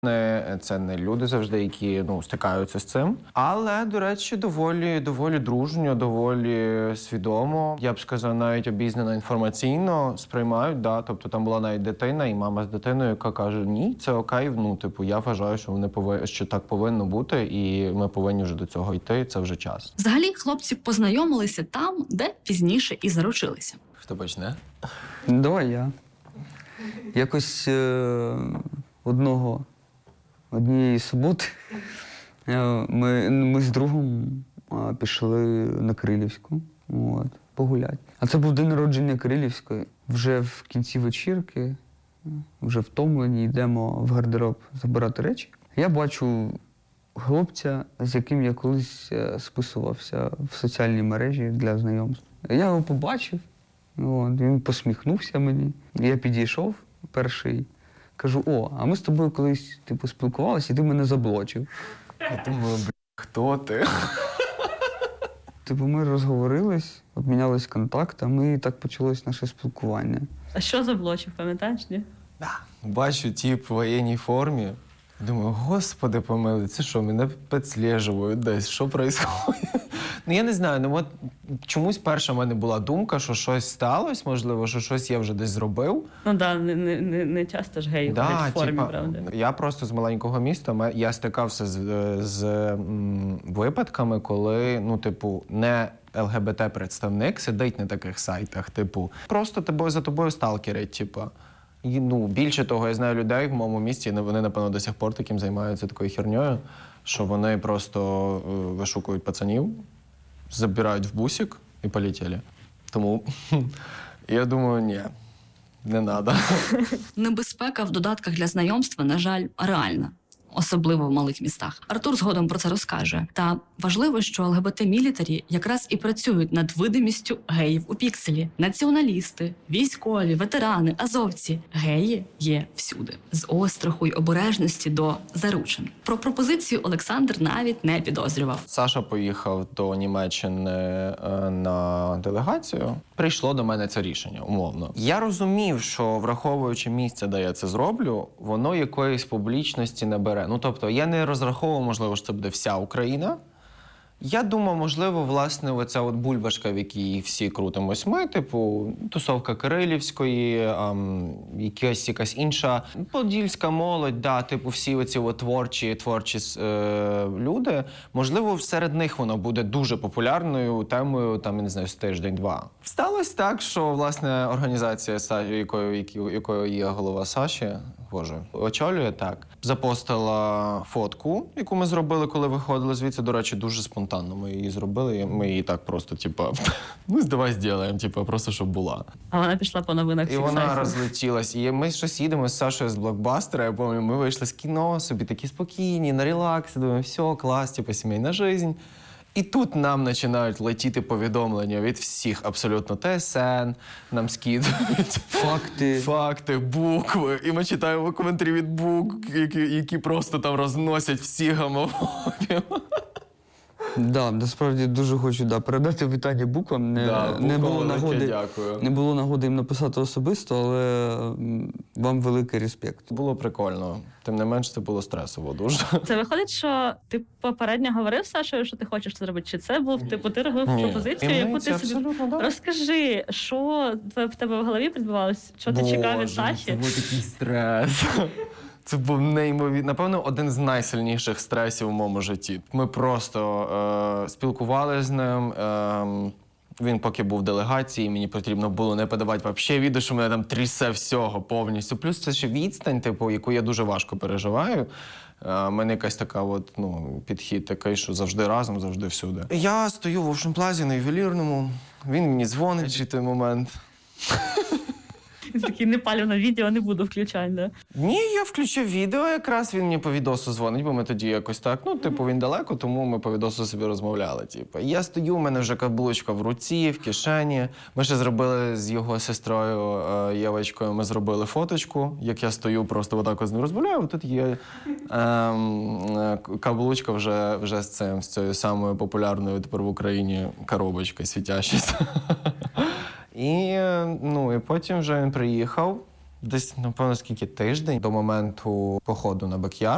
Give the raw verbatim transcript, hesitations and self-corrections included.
Не, це не люди завжди, які ну, стикаються з цим. Але, до речі, доволі, доволі дружньо, доволі свідомо. Я б сказав, навіть обізнано інформаційно сприймають. Да? Тобто там була навіть дитина і мама з дитиною, яка каже, ні, це окей, ну, типу, я вважаю, що, вони повинні, що так повинно бути, і ми повинні вже до цього йти, це вже час. Взагалі, хлопці познайомилися там, де пізніше і заручилися. Хто почне? Давай я. Якось е- одного... Однієї суботи ми, ми з другом пішли на Крилівську от, погуляти. А це був день народження Крилівської. Вже в кінці вечірки, вже втомлені, йдемо в гардероб забирати речі. Я бачу хлопця, з яким я колись списувався в соціальній мережі для знайомств. Я його побачив, от, він посміхнувся мені. Я підійшов перший. Кажу, о, а ми з тобою колись типу, спілкувалися, і ти мене заблочив. Я думаю, бля, хто ти? Типу, ми розговорились, обмінялись контактами, і так почалось наше спілкування. А що заблочив, пам'ятаєш, ні? Да. Бачу тип в воєнній формі. Думаю, господи помилуй, це що, мене підслежують десь, що відбувається? Ну, я не знаю, ну от чомусь перша в мене була думка, що щось сталося, можливо, що щось я вже десь зробив. Ну так, да, не, не, не часто ж геї да, ходять в формі, типа, правда? Я просто з маленького міста, я стикався з, з м, випадками, коли, ну, типу, не ЛГБТ-представник сидить на таких сайтах, типу, просто тобою, за тобою сталкерять, типу. І, ну, більше того, я знаю людей в моєму місті, вони, напевно, до сих пор таким займаються такою херньою, що вони просто е, вишукують пацанів, забирають в бусик і полетіли. Тому я думаю, ні, не треба. Небезпека в додатках для знайомства, на жаль, реальна. Особливо в малих містах. Артур згодом про це розкаже. Та важливо, що ЛГБТ-мілітарі якраз і працюють над видимістю геїв у пікселі. Націоналісти, військові, ветерани, азовці. Геї є всюди. З остраху й обережності до заручин. Про пропозицію Олександр навіть не підозрював. Саша поїхав до Німеччини на делегацію. Прийшло до мене це рішення, умовно. Я розумів, що враховуючи місце, де я це зроблю, воно якоїсь публічності не бере. Ну, тобто, я не розраховував, можливо, що це буде вся Україна. Я думав, можливо, власне, оця от бульбашка, в якій всі крутимось ми, типу, тусовка Кирилівської, ем, якась, якась інша подільська молодь, да, типу, всі оці от творчі, творчі е, люди. Можливо, серед них воно буде дуже популярною темою, там, я не знаю, з тиждень-два. Сталося так, що, власне, організація, якою, якою є голова Саші, Боже, очолює, так, запостила фотку, яку ми зробили, коли виходили звідси. До речі, дуже спонтанно ми її зробили. Ми її так просто, типа, ну, давай зробимо, типа, просто, щоб була. А вона пішла по новинах всіх І вона сайтів. розлетілась. І ми щось їдемо з Сашою з блокбастера, я пам'ятаю, ми вийшли з кіно собі, такі спокійні, на релаксі, думаємо, все, клас, типа, сімейна жизнь. І тут нам починають летіти повідомлення від всіх абсолютно ТСН, нам скидують Факти. факти, букви. І ми читаємо коментарі від букв, які, які просто там розносять всі гомофобів. Да, насправді дуже хочу да, передати вітання буквам. Не, Да, не, буквам було велике нагоди, дякую. не було нагоди їм написати особисто, але м, вам великий респект. Було прикольно. Тим не менш, це було стресово дуже. Це виходить, що ти попередньо говорив з Сашою, що ти хочеш це зробити? Чи це був, типу, ти робив Ні. пропозицію, яку ти собі... Абсолютно, да. Розкажи, що в тебе в голові відбувалося? Що ти чекав від Саші? Це був такий стрес. Це був неймовірно. Напевно, один з найсильніших стресів у моєму житті. Ми просто е, спілкувалися з ним. Е, він поки був в делегації, мені потрібно було не подавати взагалі відео, що мене там трясе всього повністю. Плюс це ще відстань, типу, яку я дуже важко переживаю. У мене якась така от, ну, підхід такий, що завжди разом, завжди всюди. Я стою в Ocean Plaza на ювелірному, він мені дзвонить в той момент. Такий, не палю на відео, не буду включати, да? Ні, я включив відео, якраз він мені по відосу дзвонить, бо ми тоді якось так, ну, типу, він далеко, тому ми по відосу собі розмовляли, типу. Я стою, у мене вже каблучка в руці, в кишені. Ми ще зробили з його сестрою е, Євочкою, ми зробили фоточку, як я стою, просто отак з ним розмовляю, тут є е, е, каблучка вже, вже з цим, з цією самою популярною тепер в Україні коробочкою світящою. І, ну, і потім вже він приїхав, десь, напевно, скільки тиждень до моменту походу на Бек-Ярд.